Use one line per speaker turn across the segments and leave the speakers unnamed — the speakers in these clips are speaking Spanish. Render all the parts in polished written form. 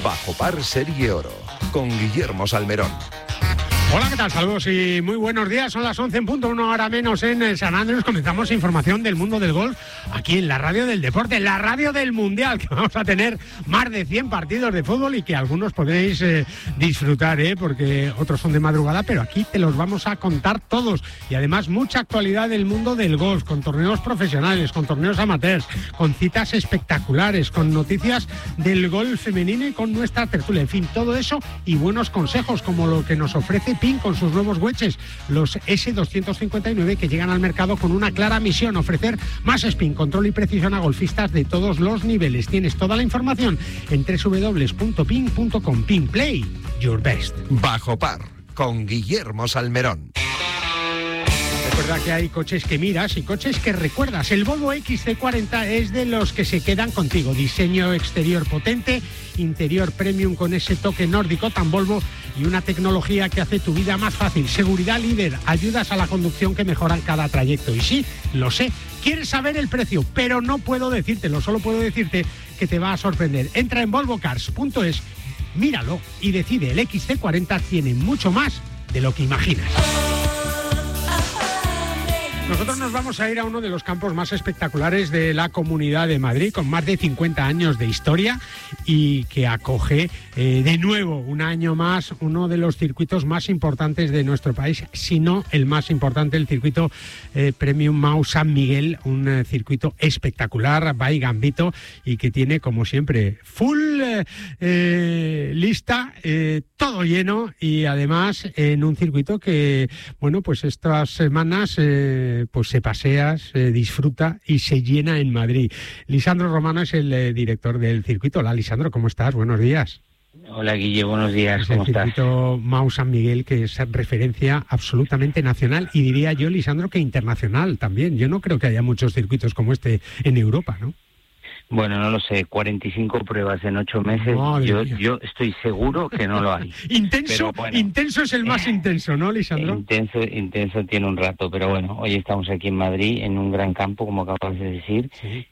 Bajo Par Serie Oro, con Guillermo Salmerón.
Hola, ¿qué tal? Saludos y muy buenos días. Son las 11 en punto, 1 hora menos en San Andrés. Comenzamos información del mundo del golf aquí en la radio del deporte, la radio del mundial, que vamos a tener más de 100 partidos de fútbol y que algunos podéis disfrutar, porque otros son de madrugada, pero aquí te los vamos a contar todos. Y además mucha actualidad del mundo del golf, con torneos profesionales, con torneos amateurs, con citas espectaculares, con noticias del golf femenino y con nuestra tertulia. En fin, todo eso y buenos consejos como lo que nos ofrece Ping con sus nuevos wedges, los S259, que llegan al mercado con una clara misión: ofrecer más spin, control y precisión a golfistas de todos los niveles. Tienes toda la información en www.ping.com. Ping, play your best.
Bajo Par, con Guillermo Salmerón.
Recuerda que hay coches que miras y coches que recuerdas. El Volvo XC40 es de los que se quedan contigo. Diseño exterior potente, interior premium con ese toque nórdico tan Volvo y una tecnología que hace tu vida más fácil. Seguridad líder, ayudas a la conducción que mejoran cada trayecto. Y sí, lo sé, quieres saber el precio, pero no puedo decírtelo, solo puedo decirte que te va a sorprender. Entra en volvocars.es, míralo y decide. El XC40 tiene mucho más de lo que imaginas. Nosotros nos vamos a ir a uno de los campos más espectaculares de la Comunidad de Madrid, con más de 50 años de historia y que acoge de nuevo un año más uno de los circuitos más importantes de nuestro país, si no el más importante, el circuito Premium Mau San Miguel, un circuito espectacular, by Gambito, y que tiene, como siempre, full lista, todo lleno, y además en un circuito que, bueno, pues estas semanas pues se pasea, se disfruta y se llena en Madrid. Lisandro Romano es el director del circuito. Hola, Lisandro, ¿cómo estás? Buenos días.
Hola, Guille, buenos días, ¿cómo estás?
El circuito Mau San Miguel, que es referencia absolutamente nacional y diría yo, Lisandro, que internacional también. Yo no creo que haya muchos circuitos como este en Europa, ¿no?
Bueno, no lo sé, 45 pruebas en 8 meses, yo estoy seguro que no lo hay.
Intenso, bueno, intenso es el más intenso, ¿no, Lisandro?
Intenso tiene un rato, pero bueno, hoy estamos aquí en Madrid, en un gran campo, como acabas de decir, sí.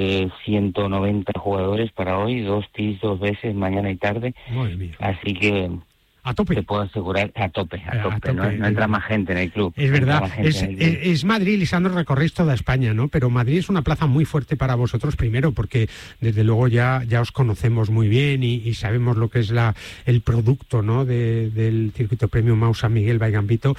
190 jugadores para hoy, 2 tees 2 veces, mañana y tarde, así que...
A tope.
Te puedo asegurar, a tope. No entra más gente en el club.
Es verdad, es Madrid, Lisandro, recorréis toda España, ¿no? Pero Madrid es una plaza muy fuerte para vosotros, primero, porque desde luego ya os conocemos muy bien y sabemos lo que es el producto, ¿no? del circuito Premium Mau San Miguel by Gambito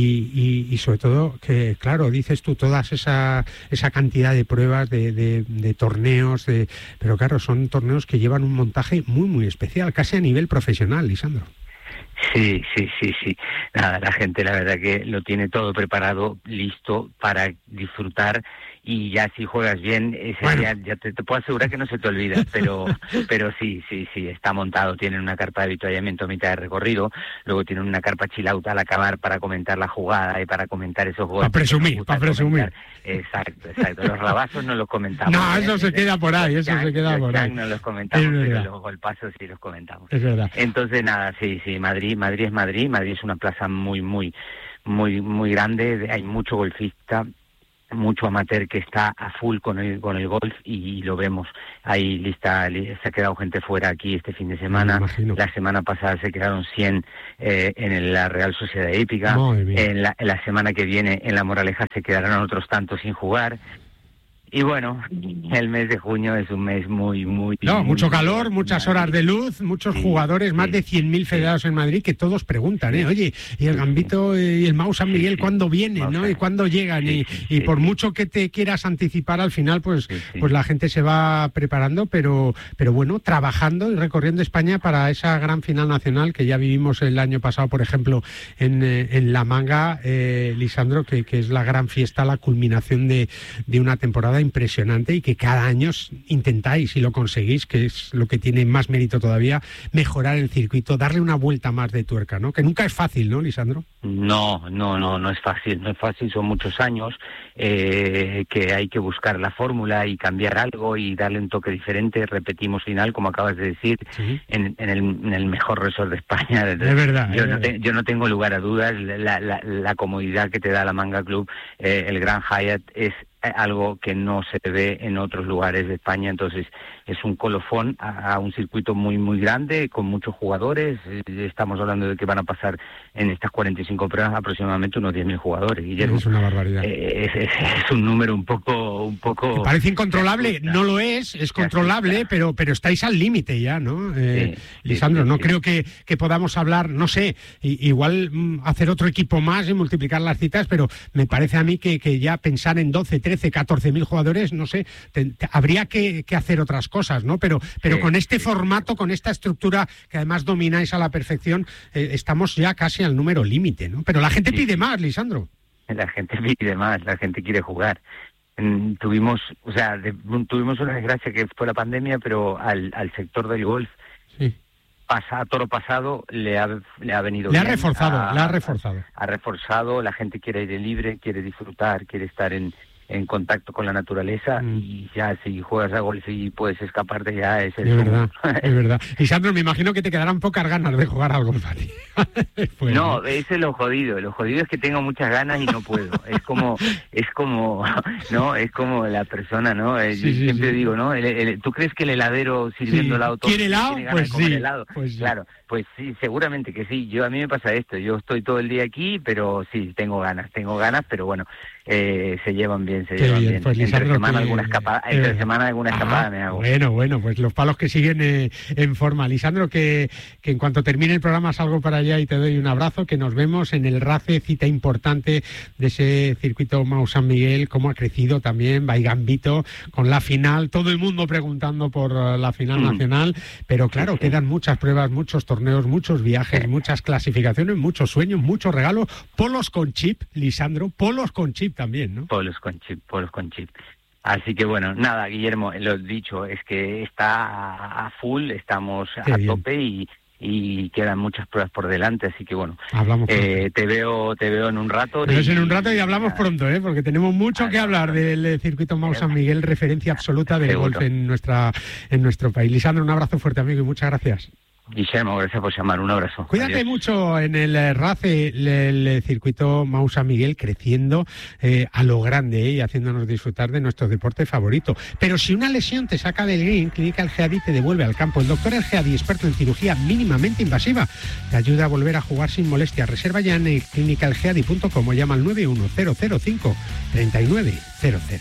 y sobre todo que, claro, dices tú, toda esa cantidad de pruebas, de torneos, pero claro, son torneos que llevan un montaje muy, muy especial, casi a nivel profesional, Lisandro.
Sí. Nada, la gente la verdad que lo tiene todo preparado, listo para disfrutar, y ya si juegas bien, ese día ya te puedo asegurar que no se te olvida, pero sí, está montado. Tienen una carpa de avituallamiento a mitad de recorrido, luego tienen una carpa chill out al acabar para comentar la jugada y para comentar esos goles.
Para presumir.
Exacto. Los rabazos no los comentamos.
No, eso se queda por ahí,
No los comentamos, pero los golpazos sí los comentamos.
Es verdad.
Entonces nada, sí, Madrid es Madrid. Madrid es una plaza muy grande, hay mucho golfista, mucho amateur que está a full con el golf y lo vemos. Hay lista, se ha quedado gente fuera aquí este fin de semana. La semana pasada se quedaron 100 en la Real Sociedad Hípica. En la semana que viene en La Moraleja se quedarán otros tantos sin jugar. Y bueno, el mes de junio es un mes muy...
mucho calor, muchas horas de luz, muchos jugadores, más de 100.000 federados en Madrid, que todos preguntan, oye, ¿y el Gambito y el Mau San Miguel cuándo vienen, no? ¿Y cuándo llegan? Y por mucho que te quieras anticipar, al final, pues la gente se va preparando, pero bueno, trabajando y recorriendo España para esa gran final nacional que ya vivimos el año pasado, por ejemplo, en La Manga, Lisandro, que es la gran fiesta, la culminación de una temporada impresionante y que cada año intentáis y lo conseguís, que es lo que tiene más mérito todavía, mejorar el circuito, darle una vuelta más de tuerca, ¿no? Que nunca es fácil, ¿no, Lisandro?
No es fácil, son muchos años que hay que buscar la fórmula y cambiar algo y darle un toque diferente. Repetimos final, como acabas de decir, en el mejor resort de España.
Es verdad.
Yo no tengo lugar a dudas, la comodidad que te da la Manga Club, el Gran Hyatt es algo que no se ve en otros lugares de España. Entonces es un colofón a un circuito muy muy grande, con muchos jugadores. Estamos hablando de que van a pasar en estas 45 pruebas aproximadamente unos 10.000 jugadores, Guillermo.
Es una barbaridad.
Es un número un poco...
Me parece incontrolable. No lo es controlable, pero estáis al límite ya, ¿no? Lisandro, no creo que podamos hablar, no sé, igual hacer otro equipo más y multiplicar las citas, pero me parece a mí que ya pensar en 12, 13, 14.000 jugadores, no sé, habría que hacer otras cosas, ¿no? Pero con este formato, con esta estructura que además domináis a la perfección, estamos ya casi al número límite, ¿no? Pero la gente pide más, Lisandro.
La gente pide más, la gente quiere jugar. Tuvimos una desgracia que fue la pandemia, pero al sector del golf, toro pasado, le ha venido bien. Ha reforzado, la gente quiere aire libre, quiere disfrutar, quiere estar en contacto con la naturaleza, y ya si juegas a golf y puedes escaparte, ya es el
verdad, es verdad. Lisandro, me imagino que te quedarán pocas ganas de jugar al golf a ti.
Pues, no, eso es lo jodido es que tengo muchas ganas y no puedo. Es como no, es como la persona, ¿no? Yo siempre digo, ¿no? ¿Tú crees que el heladero sirviendo helado todo
¿quiere helado?
Pues sí. Claro, pues sí, seguramente que sí. A mí me pasa esto, yo estoy todo el día aquí, pero sí, tengo ganas, pero bueno, se llevan bien. Pues,
Lisandro,
entre semana alguna escapada me hago.
Bueno, pues los palos que siguen en forma. Lisandro, que en cuanto termine el programa salgo para allá y te doy un abrazo, que nos vemos en el RACE, cita importante de ese circuito Mau San Miguel, cómo ha crecido también Baigambito con la final, todo el mundo preguntando por la final nacional, pero claro, quedan muchas pruebas, muchos torneos, muchos viajes, muchas clasificaciones, muchos sueños, muchos regalos, polos con chip, Lisandro, polos con chip también, ¿no?
Polos con chip. Así que bueno, nada, Guillermo, lo dicho, es que está a full, estamos a tope y quedan muchas pruebas por delante, así que bueno,
hablamos
te veo en un rato.
En un rato y hablamos pronto, porque tenemos mucho que hablar del circuito Mau San Miguel, referencia absoluta del golf en nuestro país. Lisandro, un abrazo fuerte, amigo, y muchas gracias.
Guillermo, gracias por llamar, un abrazo.
Cuídate
Adiós.
mucho en el RACE, el circuito Mau San Miguel, creciendo a lo grande y haciéndonos disfrutar de nuestro deporte favorito. Pero si una lesión te saca del green, Clínica El Geadi te devuelve al campo. El doctor El Geadi, experto en cirugía mínimamente invasiva, te ayuda a volver a jugar sin molestia. Reserva ya en clinicalgeadi.com o llama al 91005-3900.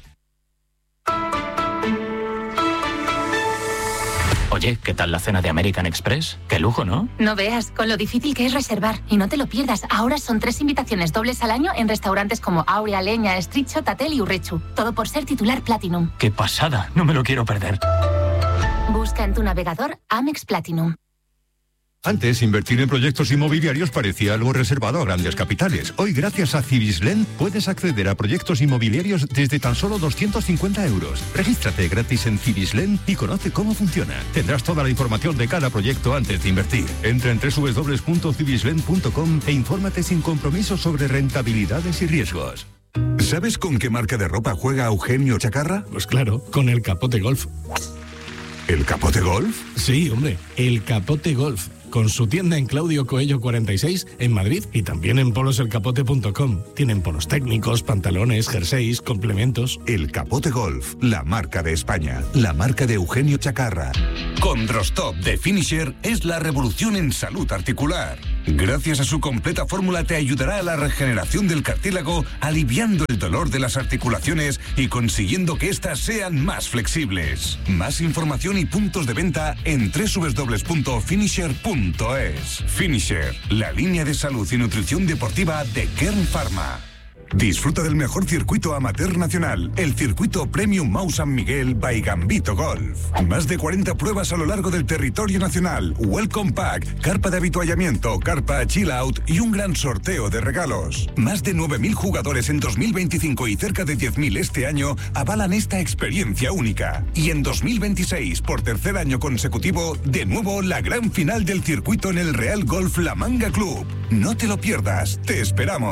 Oye, ¿qué tal la cena de American Express? ¡Qué lujo!, ¿no?
No veas, con lo difícil que es reservar. Y no te lo pierdas, ahora son 3 invitaciones dobles al año en restaurantes como Aurea, Leña, Estritxo, Tatel y Urrechu. Todo por ser titular Platinum.
¡Qué pasada! No me lo quiero perder.
Busca en tu navegador Amex Platinum.
Antes, invertir en proyectos inmobiliarios parecía algo reservado a grandes capitales. Hoy, gracias a Civislend, puedes acceder a proyectos inmobiliarios desde tan solo 250 euros. Regístrate gratis en Civislend y conoce cómo funciona. Tendrás toda la información de cada proyecto antes de invertir. Entra en www.civislend.com e infórmate sin compromiso sobre rentabilidades y riesgos.
¿Sabes con qué marca de ropa juega Eugenio Chacarra?
Pues claro, con el Capote Golf.
¿El Capote Golf?
Sí, hombre, el Capote Golf. Con su tienda en Claudio Coello 46 en Madrid y también en poloselcapote.com. Tienen polos técnicos, pantalones, jerseys, complementos.
El Capote Golf, la marca de España, la marca de Eugenio Chacarra.
Con Drostop de Finisher es la revolución en salud articular. Gracias a su completa fórmula te ayudará a la regeneración del cartílago, aliviando el dolor de las articulaciones y consiguiendo que éstas sean más flexibles. Más información y puntos de venta en www.finisher.es. Finisher, la línea de salud y nutrición deportiva de Kern Pharma.
Disfruta del mejor circuito amateur nacional, el circuito Premium Mau San Miguel by Gambito Golf. Más de 40 pruebas a lo largo del territorio nacional, Welcome Pack, carpa de avituallamiento, carpa Chill Out y un gran sorteo de regalos. Más de 9.000 jugadores en 2025 y cerca de 10.000 este año avalan esta experiencia única. Y en 2026, por tercer año consecutivo, de nuevo la gran final del circuito en el Real Golf La Manga Club. No te lo pierdas, te esperamos.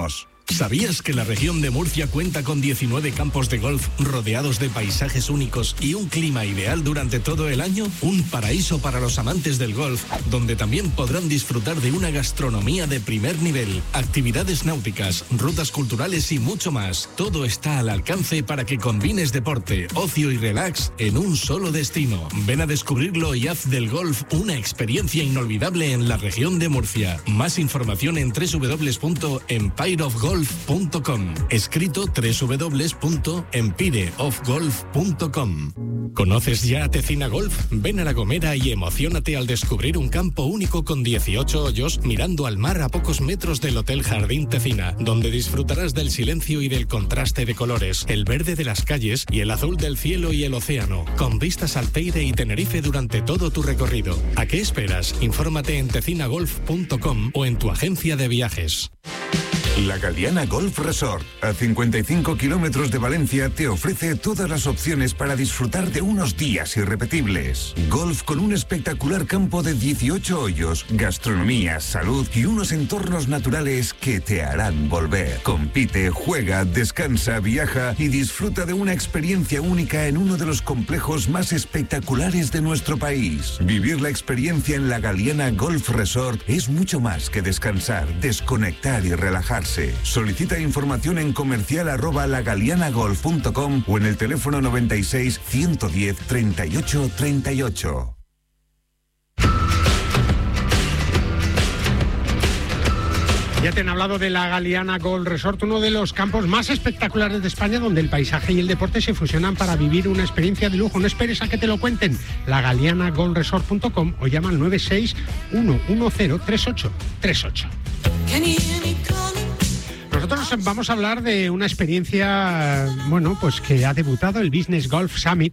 ¿Sabías que la región de Murcia cuenta con 19 campos de golf rodeados de paisajes únicos y un clima ideal durante todo el año? Un paraíso para los amantes del golf, donde también podrán disfrutar de una gastronomía de primer nivel, actividades náuticas, rutas culturales y mucho más. Todo está al alcance para que combines deporte, ocio y relax en un solo destino. Ven a descubrirlo y haz del golf una experiencia inolvidable en la región de Murcia. Más información en www.empireofgolf.com. Escrito www.empireofgolf.com. ¿Conoces ya a Tecina Golf? Ven a La Gomera y emociónate al descubrir un campo único con 18 hoyos mirando al mar a pocos metros del Hotel Jardín Tecina, donde disfrutarás del silencio y del contraste de colores, el verde de las calles y el azul del cielo y el océano, con vistas al Teide y Tenerife durante todo tu recorrido. ¿A qué esperas? Infórmate en tecinagolf.com o en tu agencia de viajes.
La Galiana Golf Resort, a 55 kilómetros de Valencia, te ofrece todas las opciones para disfrutar de unos días irrepetibles. Golf con un espectacular campo de 18 hoyos, gastronomía, salud y unos entornos naturales que te harán volver. Compite, juega, descansa, viaja y disfruta de una experiencia única en uno de los complejos más espectaculares de nuestro país. Vivir la experiencia en la Galiana Golf Resort es mucho más que descansar, desconectar y relajarse. Solicita información en comercial@lagalianagolf.com o en el teléfono 96 110 38 38.
Ya te han hablado de la Galiana Golf Resort, uno de los campos más espectaculares de España, donde el paisaje y el deporte se fusionan para vivir una experiencia de lujo. No esperes a que te lo cuenten. lagalianagolfresort.com o llama al 961103838. Nosotros vamos a hablar de una experiencia, pues que ha debutado el Business Golf Summit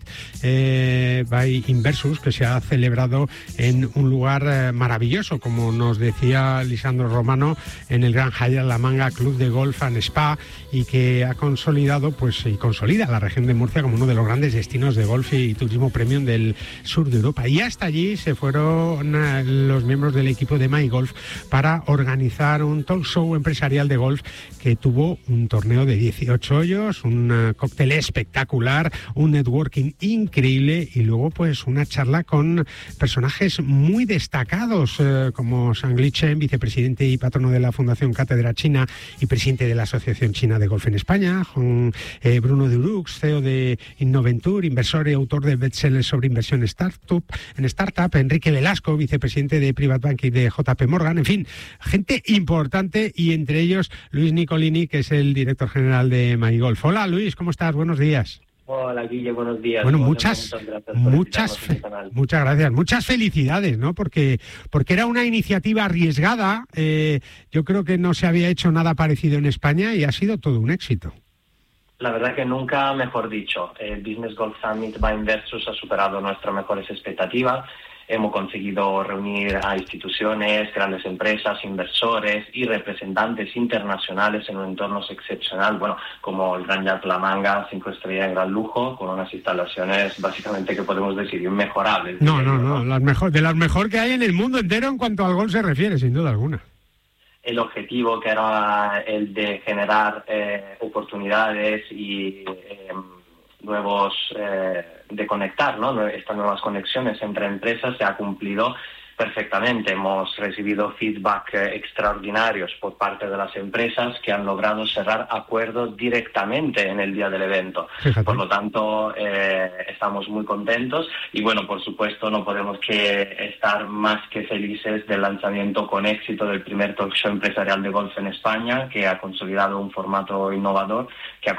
by Inversus, que se ha celebrado en un lugar maravilloso, como nos decía Lisandro Romano, en el Gran Hyatt La Manga Club de Golf and Spa, y que ha consolidado, y consolida la región de Murcia como uno de los grandes destinos de golf y turismo premium del sur de Europa. Y hasta allí se fueron los miembros del equipo de MyGolf para organizar un talk show empresarial de golf que tuvo un torneo de 18 hoyos, un cóctel espectacular, un networking increíble y luego una charla con personajes muy destacados como Shang-Li Chen, vicepresidente y patrono de la Fundación Cátedra China y presidente de la Asociación China de Golf en España, Bruno Durux, CEO de Innoventure, inversor y autor de bestsellers sobre inversión en startup, Enrique Velasco, vicepresidente de Private Bank y de JP Morgan, en fin, gente importante, y entre ellos Luis Nicolini, que es el director general de MyGolf. Hola Luis, ¿cómo estás? Buenos días.
Hola Guille, buenos días.
Bueno, muchas gracias, muchas felicidades, ¿no? Porque era una iniciativa arriesgada, yo creo que no se había hecho nada parecido en España y ha sido todo un éxito.
La verdad que nunca mejor dicho. El Business Golf Summit by Inversus ha superado nuestras mejores expectativas. Hemos conseguido reunir a instituciones, grandes empresas, inversores y representantes internacionales en un entorno excepcional, como el Gran Hyatt La Manga, 5 estrellas de gran lujo, con unas instalaciones básicamente que podemos decir inmejorables.
No, de las mejor que hay en el mundo entero en cuanto al golf se refiere, sin duda alguna.
El objetivo, que era el de generar oportunidades y nuevos, de conectar, ¿no? Estas nuevas conexiones entre empresas, se ha cumplido perfectamente. Hemos recibido feedback extraordinarios por parte de las empresas que han logrado cerrar acuerdos directamente en el día del evento. Fíjate. Por lo tanto, estamos muy contentos y por supuesto no podemos que estar más que felices del lanzamiento con éxito del primer talk show empresarial de golf en España, que ha consolidado un formato innovador que ha